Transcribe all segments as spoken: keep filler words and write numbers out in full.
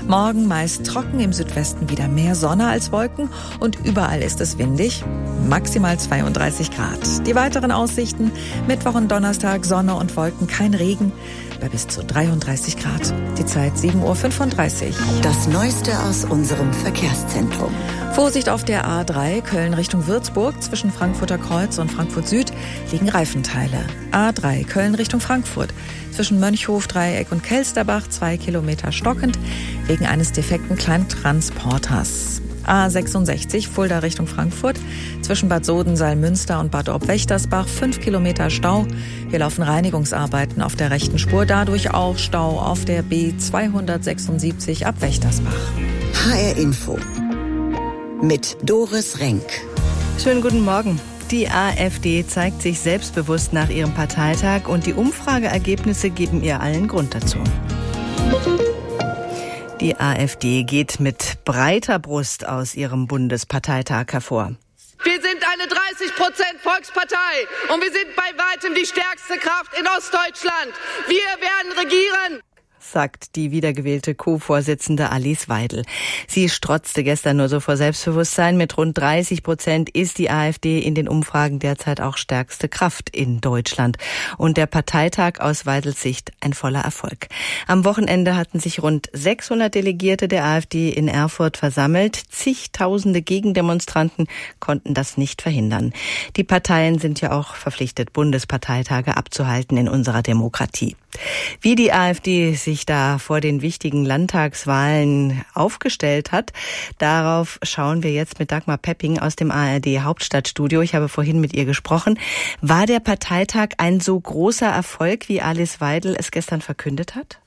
Morgen meist trocken, im Südwesten wieder mehr Sonne als Wolken und überall ist es windig, maximal zweiunddreißig Grad. Die weiteren Aussichten: Mittwoch und Donnerstag Sonne und Wolken, kein Regen, bei bis zu dreiunddreißig Grad. Die Zeit sieben Uhr fünfunddreißig. Das Neueste aus unserem Verkehrszentrum. Vorsicht auf der A drei, Köln Richtung Würzburg. Zwischen Frankfurter Kreuz und Frankfurt Süd liegen Reifenteile. A drei, Köln Richtung Frankfurt. Zwischen Mönchhof, Dreieck und Kelsterbach zwei Kilometer stockend wegen eines defekten Kleintransporters. A sechsundsechzig, Fulda Richtung Frankfurt. Zwischen Bad Soden, Salmünster und Bad Ob-Wächtersbach fünf Kilometer Stau. Hier laufen Reinigungsarbeiten auf der rechten Spur. Dadurch auch Stau auf der B zweihundertsechsundsiebzig ab Wächtersbach. H R Info mit Doris Renk. Schönen guten Morgen. Die AfD zeigt sich selbstbewusst nach ihrem Parteitag und die Umfrageergebnisse geben ihr allen Grund dazu. Die AfD geht mit breiter Brust aus ihrem Bundesparteitag hervor. Wir sind eine dreißig Prozent Volkspartei und wir sind bei weitem die stärkste Kraft in Ostdeutschland. Wir werden regieren, sagt die wiedergewählte Co-Vorsitzende Alice Weidel. Sie strotzte gestern nur so vor Selbstbewusstsein. Mit rund dreißig Prozent ist die AfD in den Umfragen derzeit auch stärkste Kraft in Deutschland. Und der Parteitag aus Weidels Sicht ein voller Erfolg. Am Wochenende hatten sich rund sechshundert Delegierte der AfD in Erfurt versammelt. Zigtausende Gegendemonstranten konnten das nicht verhindern. Die Parteien sind ja auch verpflichtet, Bundesparteitage abzuhalten in unserer Demokratie. Wie die AfD sich da vor den wichtigen Landtagswahlen aufgestellt hat, darauf schauen wir jetzt mit Dagmar Pepping aus dem A R D Hauptstadtstudio. Ich habe vorhin mit ihr gesprochen. War der Parteitag ein so großer Erfolg, wie Alice Weidel es gestern verkündet hat?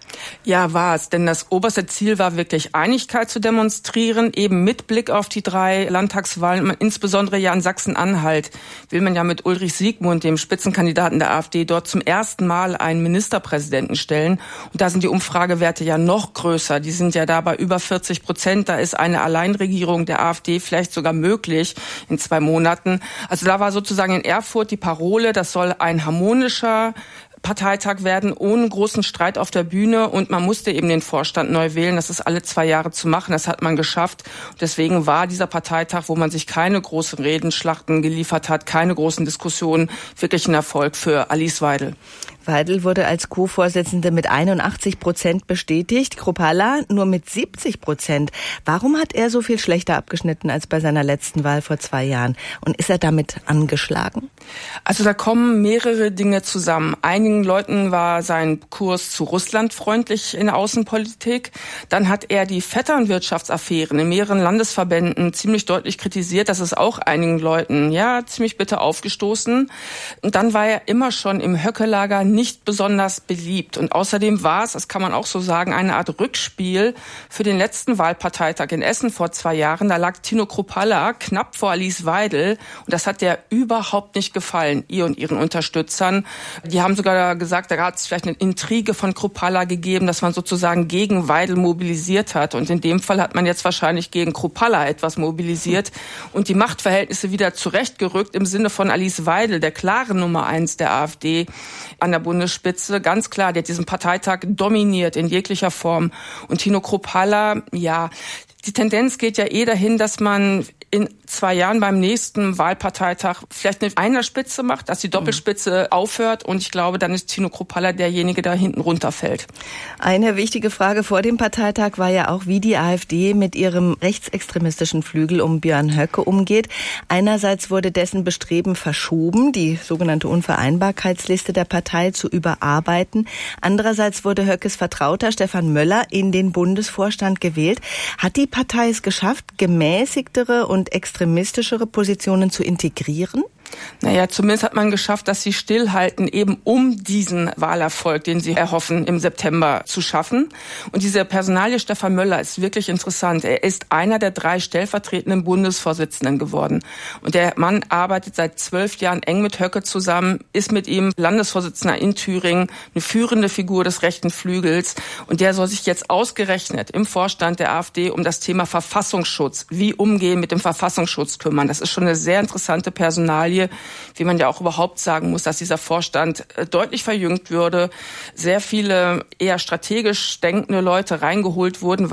Ja, war es, denn das oberste Ziel war wirklich Einigkeit zu demonstrieren, eben mit Blick auf die drei Landtagswahlen, insbesondere ja in Sachsen-Anhalt will man ja mit Ulrich Siegmund, dem Spitzenkandidaten der AfD, dort zum ersten Mal einen Ministerpräsidenten stellen. Und da sind die Umfragewerte ja noch größer, die sind ja da bei über vierzig Prozent, da ist eine Alleinregierung der AfD vielleicht sogar möglich in zwei Monaten. Also da war sozusagen in Erfurt die Parole, das soll ein harmonischer Parteitag werden, ohne großen Streit auf der Bühne, und man musste eben den Vorstand neu wählen. Das ist alle zwei Jahre zu machen, das hat man geschafft. Und deswegen war dieser Parteitag, wo man sich keine großen Redenschlachten geliefert hat, keine großen Diskussionen, wirklich ein Erfolg für Alice Weidel. Weidel wurde als Co-Vorsitzende mit einundachtzig Prozent bestätigt, Kruppalla nur mit siebzig Prozent. Warum hat er so viel schlechter abgeschnitten als bei seiner letzten Wahl vor zwei Jahren? Und ist er damit angeschlagen? Also da kommen mehrere Dinge zusammen. Einigen Leuten war sein Kurs zu Russland freundlich in der Außenpolitik. Dann hat er die Vetternwirtschaftsaffären in mehreren Landesverbänden ziemlich deutlich kritisiert. Das ist auch einigen Leuten ja ziemlich bitter aufgestoßen. Und dann war er immer schon im Höcke-Lager nicht besonders beliebt. Und außerdem war es, das kann man auch so sagen, eine Art Rückspiel für den letzten Wahlparteitag in Essen vor zwei Jahren. Da lag Tino Kruppalla knapp vor Alice Weidel. Und das hat der überhaupt nicht gefallen, ihr und ihren Unterstützern. Die haben sogar gesagt, da hat es vielleicht eine Intrige von Kruppalla gegeben, dass man sozusagen gegen Weidel mobilisiert hat. Und in dem Fall hat man jetzt wahrscheinlich gegen Kruppalla etwas mobilisiert und die Machtverhältnisse wieder zurechtgerückt im Sinne von Alice Weidel, der klare Nummer eins der AfD an der Bundesspitze. Ganz klar, der hat diesen Parteitag dominiert in jeglicher Form. Und Tino Kruppalla, ja, die Tendenz geht ja eh dahin, dass man in zwei Jahren beim nächsten Wahlparteitag vielleicht eine Einerspitze macht, dass die Doppelspitze aufhört, und ich glaube, dann ist Tino Kruppalla derjenige, der hinten runterfällt. Eine wichtige Frage vor dem Parteitag war ja auch, wie die AfD mit ihrem rechtsextremistischen Flügel um Björn Höcke umgeht. Einerseits wurde dessen Bestreben verschoben, die sogenannte Unvereinbarkeitsliste der Partei zu überarbeiten. Andererseits wurde Höckes Vertrauter Stefan Möller in den Bundesvorstand gewählt. Hat die Partei es geschafft, gemäßigtere und extremistischere Positionen zu integrieren? Naja, zumindest hat man geschafft, dass sie stillhalten, eben um diesen Wahlerfolg, den sie erhoffen, im September zu schaffen. Und diese Personalie Stefan Möller ist wirklich interessant. Er ist einer der drei stellvertretenden Bundesvorsitzenden geworden. Und der Mann arbeitet seit zwölf Jahren eng mit Höcke zusammen, ist mit ihm Landesvorsitzender in Thüringen, eine führende Figur des rechten Flügels. Und der soll sich jetzt ausgerechnet im Vorstand der AfD um das Thema Verfassungsschutz, wie umgehen mit dem Verfassungsschutz kümmern. Das ist schon eine sehr interessante Personalie, wie man ja auch überhaupt sagen muss, dass dieser Vorstand deutlich verjüngt würde, sehr viele eher strategisch denkende Leute reingeholt wurden.